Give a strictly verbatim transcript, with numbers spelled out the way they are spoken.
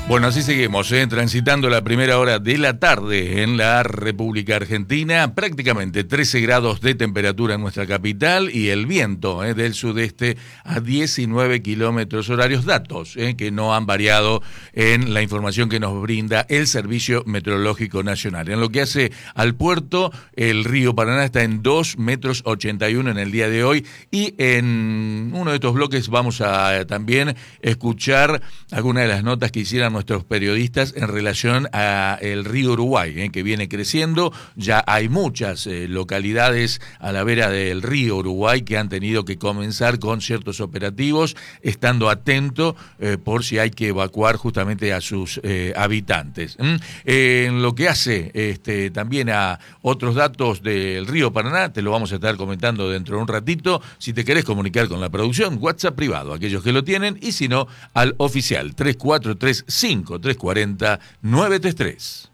Bueno, así seguimos, ¿eh? transitando la primera hora de la tarde en la República Argentina, prácticamente trece grados de temperatura en nuestra capital y el viento ¿eh? del sudeste a diecinueve kilómetros horarios, datos ¿eh? que no han variado en la información que nos brinda el Servicio Meteorológico Nacional. En lo que hace al puerto, el río Paraná está en dos metros ochenta y uno en el día de hoy y en uno de estos bloques vamos a también escuchar algunas de las notas que hicieran nuestros periodistas en relación a el río Uruguay, eh, que viene creciendo. Ya hay muchas eh, localidades a la vera del río Uruguay que han tenido que comenzar con ciertos operativos, estando atento eh, por si hay que evacuar justamente a sus eh, habitantes. ¿Mm? Eh, en lo que hace este, también a otros datos del río Paraná, te lo vamos a estar comentando dentro de un ratito. Si te querés comunicar con la producción, WhatsApp privado, aquellos que lo tienen, y si no, al oficial tres cuatro tres cinco tres cuatro cero nueve tres tres.